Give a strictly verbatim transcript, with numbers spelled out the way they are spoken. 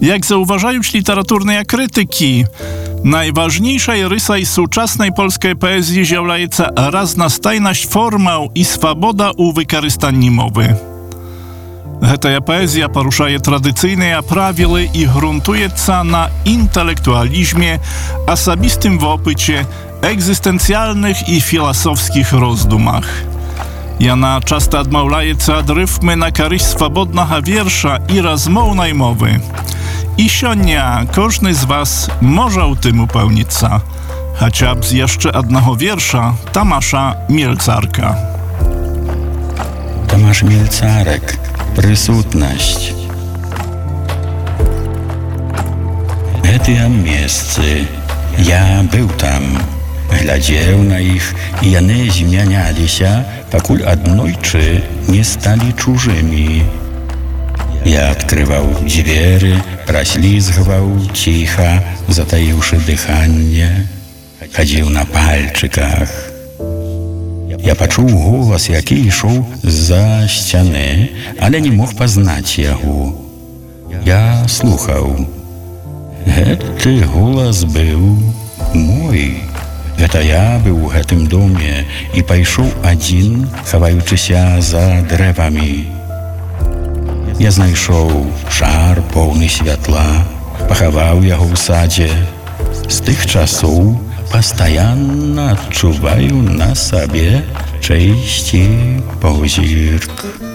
Як zauważają literaturne krytyki, najważniejszej rysą sучасnej polskiej poezji zjawляється raznastajność formał i swoboda u wykorzystanні mowy. Гэтая поэзия порушает традиционные правила и грунтуется на интеллектуализме, особистым опыте, экзистенциальных и философских роздумах. Яна часто odmawляется od rytmy na korzyść swobodnego wiersza i rozmownej mowy. I сегодня każdy z was może o tym upewnić się, chociaż z jeszcze jednego wiersza Tomasza Mielcarka. Tomasz Mielcarek, Присутność. Гэтыя месцы, я быў там, глядзеў на іх, і яны змяняліся, пакуль аднойчы не сталі чужымі. Я адкрываў дзверы, праслізгваў ціха, затаіўшы дыханне, хадзіў на пальчыках. Я пачуў голас, які ішоў з-за сцяны, але не мог пазнаць яго. Я слухаў. Гэты голас быў мой. Гэта я быў у гэтым доме і пайшоў адзін, хаваючыся за дрэвамі. Я знайшоў шар поўны святла, пахаваў яго ў садзе. З тых часоў пастаянна адчуваю на сабе чыйсьці позірк.